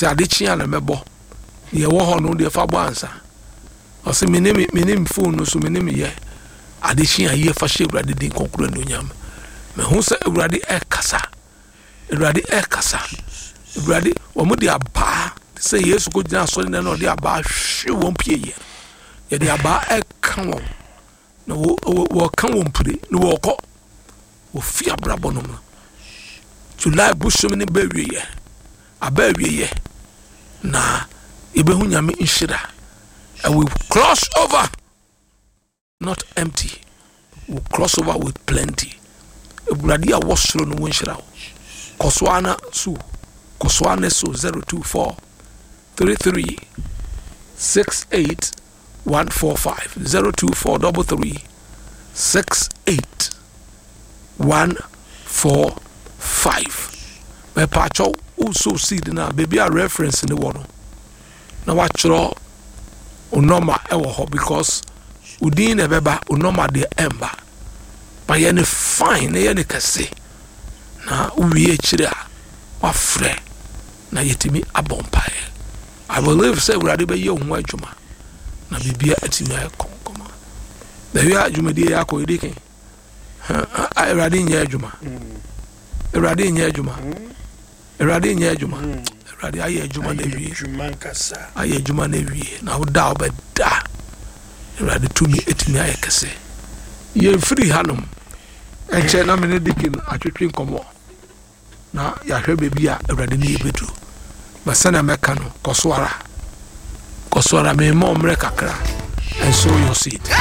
say adechia na mebo ye wo ho no de fa bo ansa o say menim phone no so menim ye adechia ye fa hye urade din konkuro no nyam me hu say urade e kasa urade wo mo de aba say yesu ko gina so ne no de aba hwe won pie ye de aba e kan won no wo kan won pire no wo ko wo fi abrabo no July bushum ni bewie ye abawie ye na ibehu nyame inshira and we cross over not empty, we cross over with plenty. Ebradi a wasro no inshira koswana su 024 33 68 145 024 33 68 145. Me pacho also seed na baby a reference in the one. Na wachro unoma ewo ho because udin e beba unoma de emba. Ba ye ne fine ye ne kase. Na uwie chire a wafre na yetimi abompae. I believe say we rade be ye hu adwuma. Na bibia atimi akonkoma. Da wi adwuma die yakọ ediken. I rade nya adwuma. Erade nye adwuma. Erade nye adwuma. Erade aye adwuma na wie. Aye adwuma na wie. Na wo da obeda. Erade tumi etimi aye kese. Ye free hanum. Enche na me ne dikin atwetwe nkomo. Na ya hwe bebi a erade ne yebedu. Basana meka no koswara me mo mre kakra. And sow your seed.